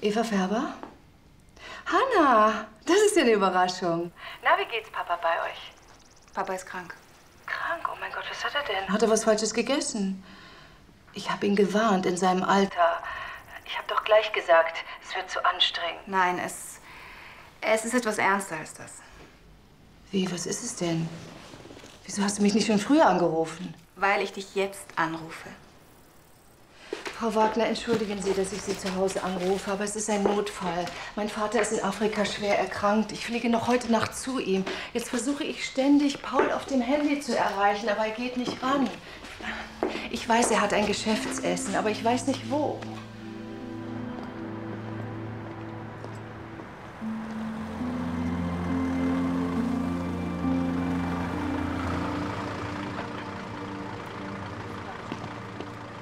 Eva Färber? Hanna, das ist ja eine Überraschung. Na, wie geht's Papa bei euch? Papa ist krank. Krank? Oh mein Gott, was hat er denn? Hat er was Falsches gegessen? Ich habe ihn gewarnt in seinem Alter. Ich habe doch gleich gesagt, es wird zu anstrengend. Nein, es ist etwas ernster als das. Wie, was ist es denn? Wieso hast du mich nicht schon früher angerufen? Weil ich dich jetzt anrufe. Frau Wagner, entschuldigen Sie, dass ich Sie zu Hause anrufe, aber es ist ein Notfall. Mein Vater ist in Afrika schwer erkrankt. Ich fliege noch heute Nacht zu ihm. Jetzt versuche ich ständig, Paul auf dem Handy zu erreichen, aber er geht nicht ran. Ich weiß, er hat ein Geschäftsessen, aber ich weiß nicht wo.